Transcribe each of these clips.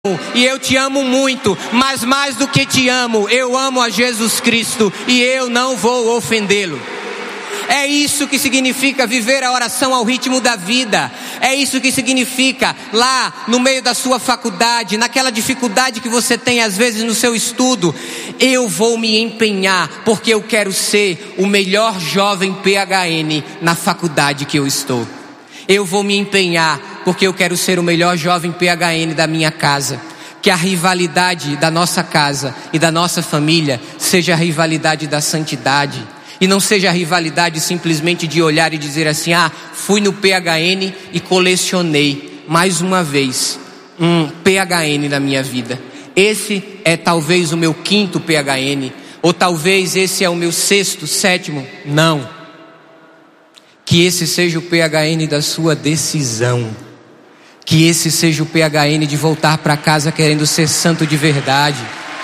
e eu te amo muito, mas mais do que te amo, eu amo a Jesus Cristo e eu não vou ofendê-lo. É isso que significa viver a oração ao ritmo da vida. É isso que significa lá no meio da sua faculdade, naquela dificuldade que você tem às vezes no seu estudo. Eu vou me empenhar porque eu quero ser o melhor jovem PHN na faculdade que eu estou. Eu vou me empenhar porque eu quero ser o melhor jovem PHN da minha casa. Que a rivalidade da nossa casa e da nossa família seja a rivalidade da santidade. E não seja a rivalidade simplesmente de olhar e dizer assim: fui no PHN e colecionei mais uma vez um PHN na minha vida. Esse é talvez o meu 5º PHN, ou talvez esse é o meu 6º, 7º. Não. Que esse seja o PHN da sua decisão. Que esse seja o PHN de voltar para casa querendo ser santo de verdade.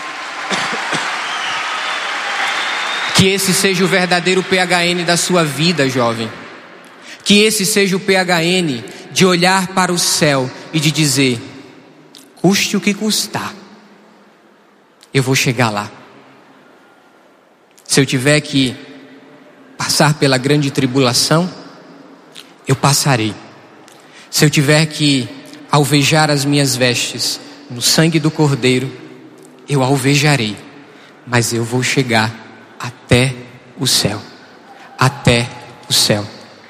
Que esse seja o verdadeiro PHN da sua vida, jovem. Que esse seja o PHN de olhar para o céu e de dizer: custe o que custar, eu vou chegar lá. Se eu tiver que passar pela grande tribulação, eu passarei. Se eu tiver que alvejar as minhas vestes no sangue do Cordeiro, eu alvejarei. Mas eu vou chegar até o céu. Até o céu.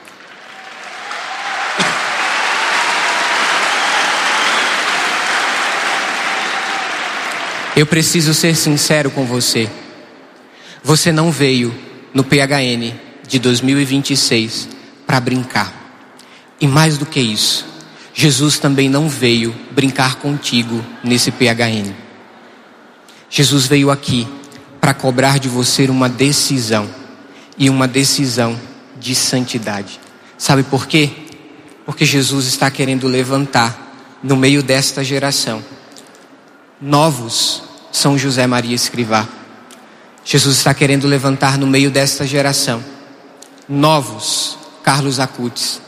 Eu preciso ser sincero com você. Você não veio no PHN de 2026 para brincar. E mais do que isso, Jesus também não veio brincar contigo nesse PHN. Jesus veio aqui para cobrar de você uma decisão, e uma decisão de santidade. Sabe por quê? Porque Jesus está querendo levantar no meio desta geração novos São José Maria Escrivá. Jesus está querendo levantar no meio desta geração novos Carlos Acutis.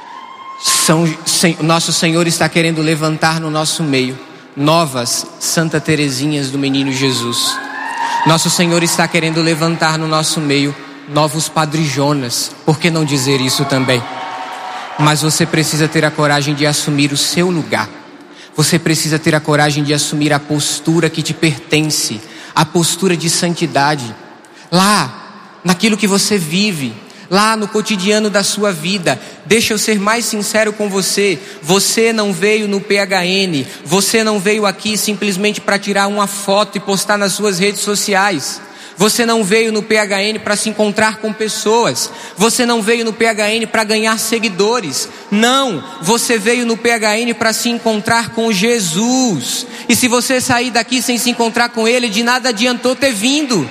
Nosso Senhor está querendo levantar no nosso meio novas Santa Teresinhas do Menino Jesus. Nosso Senhor está querendo levantar no nosso meio novos Padre Jonas. Por que não dizer isso também? Mas você precisa ter a coragem de assumir o seu lugar. Você precisa ter a coragem de assumir a postura que te pertence, a postura de santidade. Lá, naquilo que você vive, lá no cotidiano da sua vida. Deixa eu ser mais sincero com você. Você não veio no PHN. Você não veio aqui simplesmente para tirar uma foto e postar nas suas redes sociais. Você não veio no PHN para se encontrar com pessoas. Você não veio no PHN para ganhar seguidores. Não, você veio no PHN para se encontrar com Jesus. E se você sair daqui sem se encontrar com Ele, de nada adiantou ter vindo.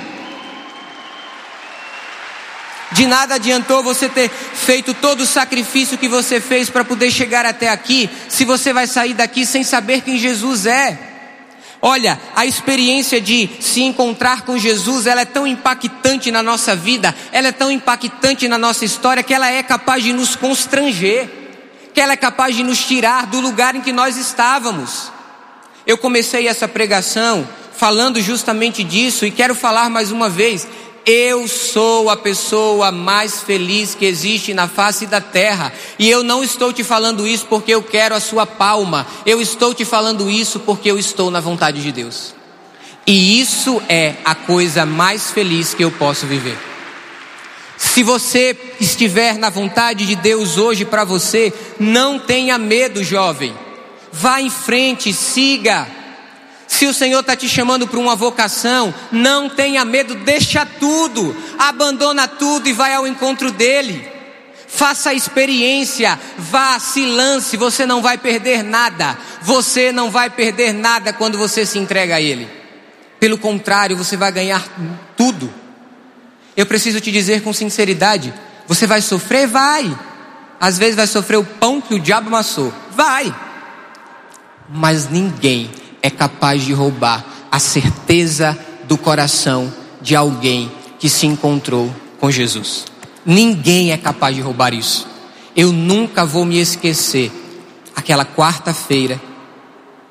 De nada adiantou você ter feito todo o sacrifício que você fez para poder chegar até aqui, se você vai sair daqui sem saber quem Jesus é. Olha, a experiência de se encontrar com Jesus, ela é tão impactante na nossa vida, ela é tão impactante na nossa história, que ela é capaz de nos constranger, que ela é capaz de nos tirar do lugar em que nós estávamos. Eu comecei essa pregação falando justamente disso, e quero falar mais uma vez. Eu sou a pessoa mais feliz que existe na face da terra. E eu não estou te falando isso porque eu quero a sua palma. Eu estou te falando isso porque eu estou na vontade de Deus. E isso é a coisa mais feliz que eu posso viver. Se você estiver na vontade de Deus hoje para você, não tenha medo, jovem. Vá em frente, siga. Se o Senhor está te chamando para uma vocação, não tenha medo, deixa tudo, abandona tudo e vai ao encontro dEle. Faça a experiência, vá, se lance, você não vai perder nada. Você não vai perder nada quando você se entrega a Ele. Pelo contrário, você vai ganhar tudo. Eu preciso te dizer com sinceridade, você vai sofrer? Vai. Às vezes vai sofrer o pão que o diabo amassou. Vai. Mas ninguém é capaz de roubar a certeza do coração de alguém que se encontrou com Jesus. Ninguém é capaz de roubar isso. Eu nunca vou me esquecer aquela quarta-feira